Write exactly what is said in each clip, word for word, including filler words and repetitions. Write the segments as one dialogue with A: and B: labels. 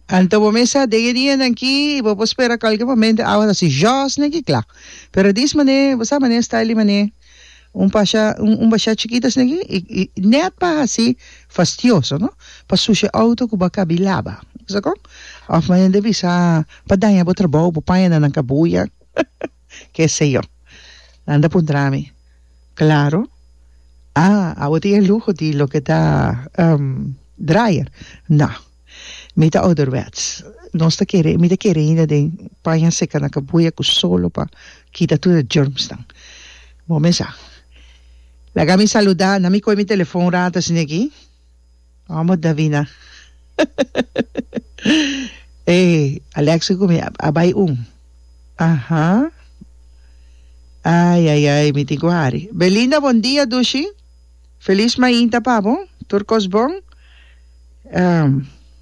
A: Anto bomesa degerían aquí, bo espera qualquer momento ahora si jos ne que claro. Pero dis mané, você mané style mané um pasha um, um pasha chiquitas ne e net pa assim fastioso, no? Pa sushi auto ku ba kabilaba. Sako? Of mané de visa padanya bo trabaho bo paia na kabuya. Que sei eu. Anda puntrami. Claro. Ah, ahora tiene lujo de lo que está um, dryer. No. Mita ouderwets. Nós te kere, mita kere ainda de panha seca na kabuya ku solo pa kita tu de germs dan. Momesa. Laga mi saluda, na mi ko mi telefon rata sinegi. Amo Davina. Eh, Alexa ko mi abay um. Aha. Ay, ay, ay, mi tiguari. Belinda, bom dia, Dushi. Feliz mainta pa, bon? Turcos bon? Um,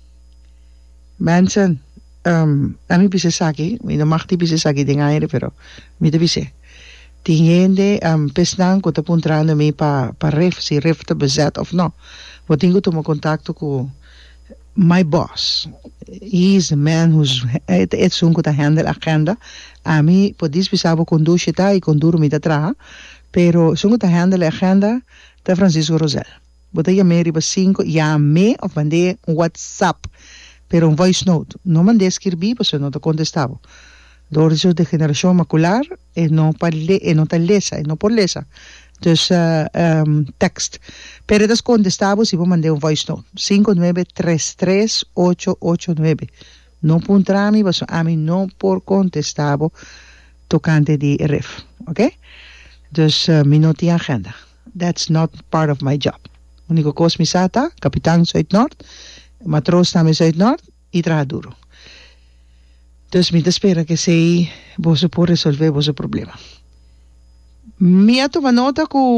A: Mensen, um, a mi pise saki, mi no magti pise saki din aire, pero mi te pise. Tiende, um, pesnang ko te puntrano mi pa, pa ref, si ref te bezet of no. Wat tingo to mo contacto ko my boss. He is the man who's, et, et sun ko ta handle agenda. A mi, po dis pisabo conduce ta y conduro mi ta traha, pero sun ko ta handle agenda ta Francisco Rosel. Bota ya me riba cinco, ya me of mande un WhatsApp. Pero un voice note, no mandé escribir, pues no te contestaba. Los de generación macular, e no parle, e no tal lesa, e no por lesa. Entonces, uh, um, text. Pero das contestaba si vos mandé un voice note. cinco nueve tres tres ocho ocho nueve. No puntrami, pues a mí no por contestaba tocante de ref. ¿Ok? Entonces, uh, mi no tiene agenda. That's not part of my job. Único cosa mi sata, capitán Zuid Nord, matroos namens uit Noord, y trabaja duro. Entonces, me espera que se vos puede resolver vos problema. Mi toma nota que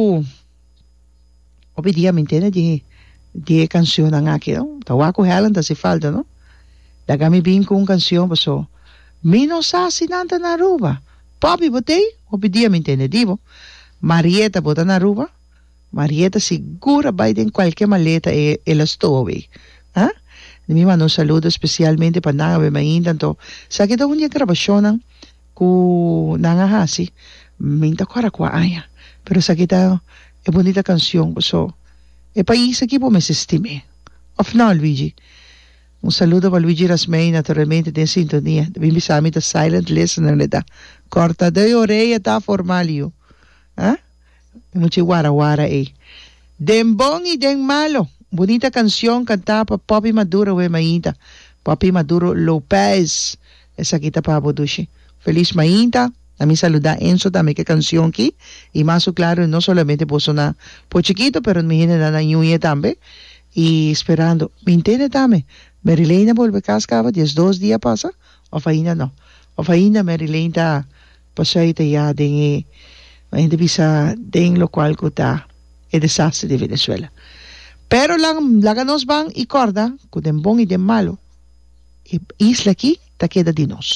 A: hoy día me entiende de de canción aquí, ¿no? Tawaco Helen hace falta, ¿no? La gami bin con canción, pues so, mi no sa sinanta na ruba. Papi botei, hoy día me entiende divo. Marieta bota na ruba. Marieta segura vai en cualquier maleta e el estove. ¿Ah? Mi mando un saludo especialmente para nada me mainda to. Sa que da unya grabación ku nanga hasi. Minta kwara kwa aya. Pero sa kita e bonita canción so. E país aquí po me se estime. Of no Luigi. Un saludo para Luigi Rasmei naturalmente de sintonía. Bimbi sami ta silent listener neta. Corta de oreja ta formalio. ¿Ah? Mucho guara guara eh. Den bon y den malo. Bonita canción cantada por Papi Maduro, we mainta. Papi Maduro López. Esa quita para Bodushi. Feliz mainta. A mí saluda Enzo también que canción aquí. Y más claro, no solamente por sonar por chiquito, pero me viene dando ñuñe también. Y esperando. Me entiende también. Marilena vuelve cascaba, diez dos días pasa. O faina no. O faina Marilena pasaita ya de la gente bisa den lo cual está el desastre de Venezuela. Pero la, la nos van y corda, con den bon y den malo. Y isla aquí, ta queda de nos.